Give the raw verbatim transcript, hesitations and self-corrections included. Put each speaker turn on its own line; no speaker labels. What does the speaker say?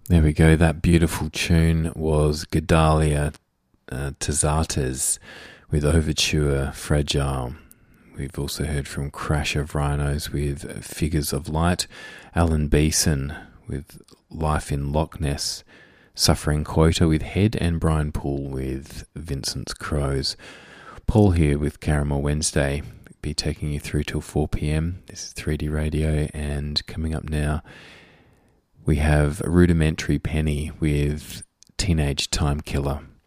There we go. That beautiful tune was Gedalia uh, Tazates with Overture Fragile. We've also heard from Crash of Rhinos with Figures of Light, Alan Beeson with Life in Loch Ness, Suffering Quota with Head, and Brian Poole with Vincent's Crows. Paul here with Caramel Wednesday. Be taking you through till four p.m. This is three D Radio, and coming up now we have Rudimentary Penny with Teenage Time Killer.